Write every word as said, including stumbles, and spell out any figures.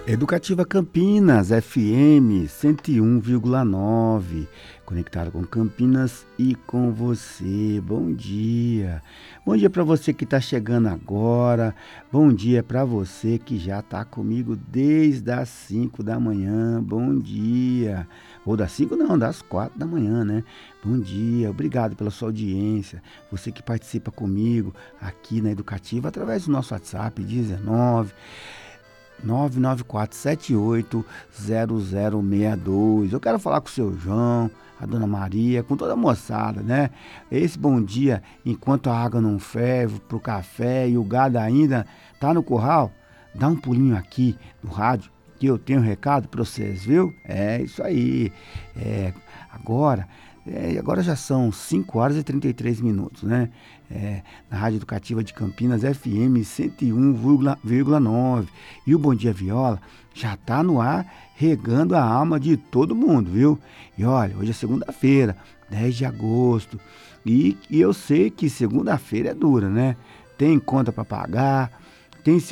Educativa Campinas, F M cento e um vírgula nove, conectado com Campinas e com você. Bom dia. Bom dia para você que está chegando agora. Bom dia para você que já está comigo desde as cinco da manhã. Bom dia. Ou das cinco não, das quatro da manhã, né? Bom dia. Obrigado pela sua audiência. Você que participa comigo aqui na Educativa através do nosso WhatsApp dezenove nove nove quatro sete oito zero zero seis dois. Eu quero falar com o seu João, a dona Maria, com toda a moçada, né? Esse bom dia, enquanto a água não ferve pro café e o gado ainda tá no curral, dá um pulinho aqui no rádio que eu tenho um recado para vocês, viu? É isso aí. É, agora, é, agora já são cinco horas e trinta e três minutos, né? É, na Rádio Educativa de Campinas, F M cento e um vírgula nove. E o Bom Dia Viola já tá no ar, regando a alma de todo mundo, viu? E olha, hoje é segunda-feira, dez de agosto. E, e eu sei que segunda-feira é dura, né? Tem conta para pagar, tem